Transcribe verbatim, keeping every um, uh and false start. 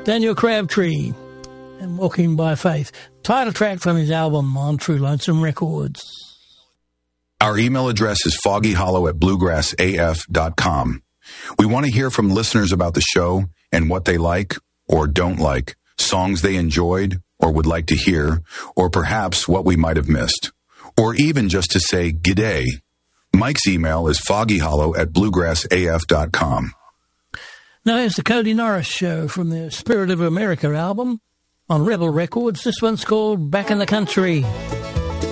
Daniel Crabtree and Walking by Faith. Title track from his album on True Lonesome Records. Our email address is foggyhollow at bluegrass a f dot com. We want to hear from listeners about the show and what they like or don't like, songs they enjoyed or would like to hear, or perhaps what we might have missed, or even just to say g'day. Mike's email is foggyhollow at bluegrass a f dot com. Now here's the Cody Norris Show from the Spirit of America album on Rebel Records. This one's called Back in the Country.